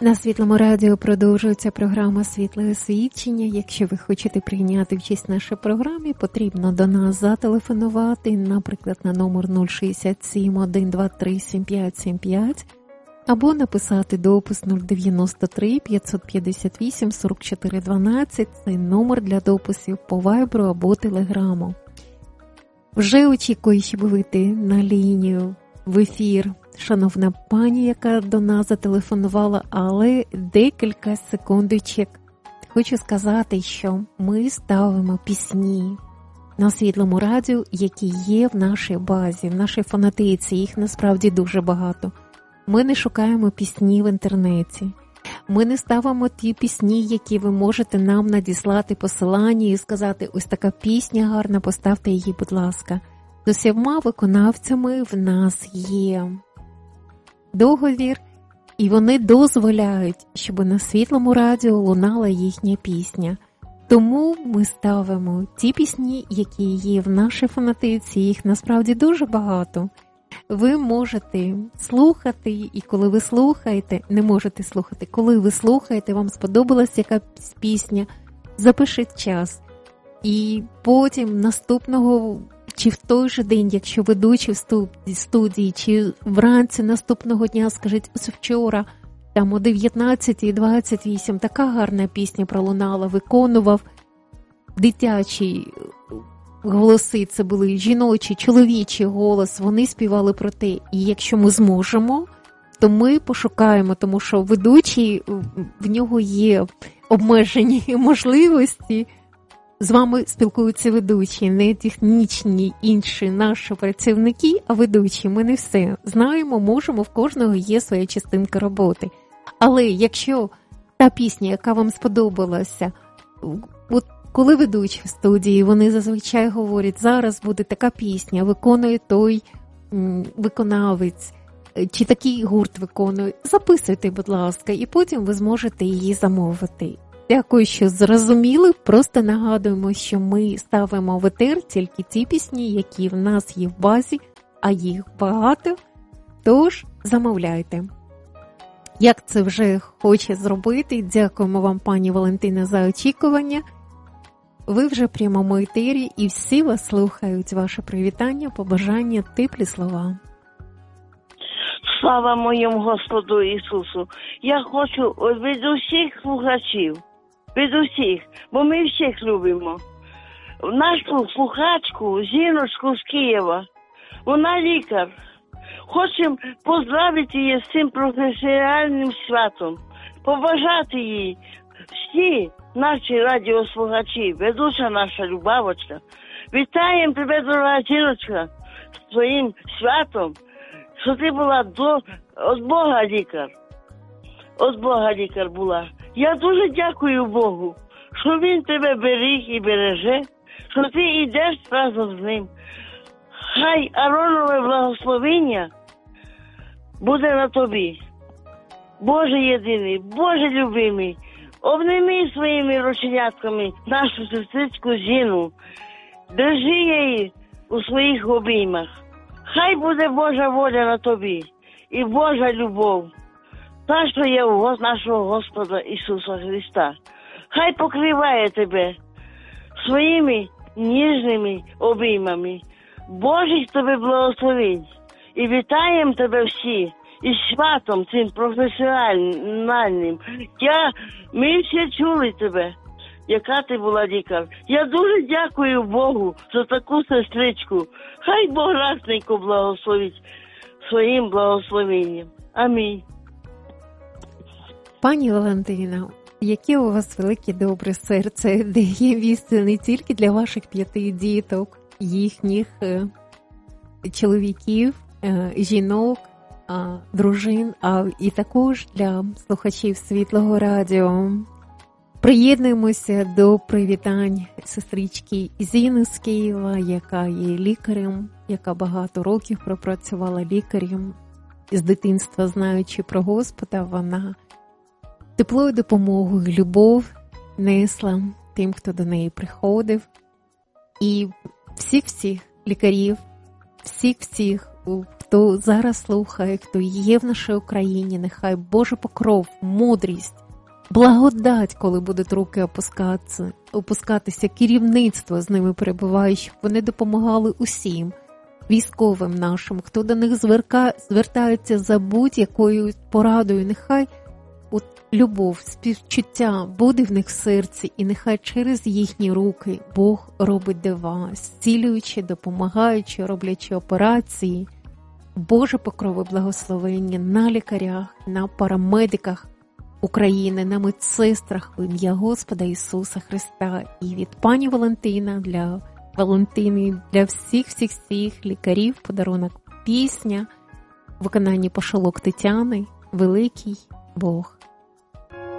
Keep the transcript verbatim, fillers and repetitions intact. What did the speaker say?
На Світлому радіо продовжується програма «Світле освічення». Якщо ви хочете прийняти участь в нашій програмі, потрібно до нас зателефонувати, наприклад, на номер нуль шістдесят сім, сто двадцять три, сімдесят п'ять сімдесят п'ять, або написати допис нуль дев'яносто три, п'ятсот п'ятдесят вісім, сорок чотири дванадцять. Це номер для дописів по вайберу або телеграму. Вже очікую, щоб вийти на лінію в ефір шановна пані, яка до нас зателефонувала, але декілька секундочок. Хочу сказати, що ми ставимо пісні на Світлому радіо, які є в нашій базі, в нашій фонотеці. Їх насправді дуже багато. Ми не шукаємо пісні в інтернеті. Ми не ставимо ті пісні, які ви можете нам надіслати посилання і сказати, ось така пісня гарна, поставте її, будь ласка. З усіма виконавцями в нас є договір, і вони дозволяють, щоб на Світлому радіо лунала їхня пісня. Тому ми ставимо ті пісні, які є в нашій фонотеці, їх насправді дуже багато. Ви можете слухати, і коли ви слухаєте, не можете слухати, коли ви слухаєте, вам сподобалась якась пісня, запишіть час. І потім наступного, чи в той же день, якщо ведучий в студії, чи вранці наступного дня, скажіть, ось вчора, там о дев'ятнадцята двадцять вісім, така гарна пісня пролунала, виконував дитячий голоси, це були жіночі, чоловічий голос, вони співали про те. І якщо ми зможемо, то ми пошукаємо, тому що ведучий, в нього є обмежені можливості. З вами спілкуються ведучі, не технічні інші наші працівники, а ведучі. Ми не все знаємо, можемо, в кожного є своя частинка роботи. Але якщо та пісня, яка вам сподобалася, от коли ведучі в студії, вони зазвичай говорять, зараз буде така пісня, виконує той м, виконавець, чи такий гурт виконує, записуйте, будь ласка, і потім ви зможете її замовити. Дякую, що зрозуміли. Просто нагадуємо, що ми ставимо в етер тільки ті пісні, які в нас є в базі, а їх багато, тож замовляйте. Як це вже хоче зробити, дякуємо вам, пані Валентина, за очікування. Ви вже в прямому етері і всі вас слухають. Ваше привітання, побажання, теплі слова. Слава моєму Господу Ісусу! Я хочу від усіх слухачів, від усіх, бо ми всіх любимо. Нашу слухачку, жіночку з Києва, вона лікар. Хочемо поздравити її з цим професіональним святом, побажати їй всі наші радіослухачі, ведуча наша Любавочка. Вітаємо тебе, дорога жіночка, з твоїм святом, що ти була до, від Бога лікар. Від Бога лікар була. Я дуже дякую Богу, що Він тебе беріг і береже, що ти йдеш разом з ним. Хай Аронове благословення буде на тобі. Боже єдиний, Боже любимий, обніми своїми рученятками нашу сестричку Зіну. Держи її у своїх обіймах. Хай буде Божа воля на тобі і Божа любов, та, що є у нашого Господа Ісуса Христа. Хай покриває тебе своїми ніжними обіймами. Божих тобі благословень. І вітаємо тебе всі із святом цим професіональним. Я, ми всі чули тебе, яка ти була лікар. Я дуже дякую Богу за таку сестричку. Хай Бог разненько благословить своїм благословенням. Амінь. Пані Валентина, яке у вас велике добре серце, де є місце не тільки для ваших п'яти діток, їхніх е, чоловіків, е, жінок, е, дружин, а і також для слухачів Світлого радіо. Приєднуємося до привітань сестрички Зіни з Києва, яка є лікарем, яка багато років пропрацювала лікарем. З дитинства, знаючи про Господа, вона теплою допомогою, любов несла тим, хто до неї приходив. І всіх-всіх лікарів, всіх-всіх, хто зараз слухає, хто є в нашій Україні, нехай Божий покров, мудрість, благодать, коли будуть руки опускатися, опускатися, керівництво з ними перебуває, щоб вони допомагали усім військовим нашим, хто до них зверка, звертається за будь-якою порадою, нехай от любов, співчуття буде в них в серці, і нехай через їхні руки Бог робить дива, зцілюючи, допомагаючи, роблячи операції. Боже покрови благословення на лікарях, на парамедиках України, на медсестрах в ім'я Господа Ісуса Христа. І від пані Валентина для Валентини, для всіх-всіх-всіх лікарів подарунок пісня в виконанні Пашалок Тетяни «Великий Бог».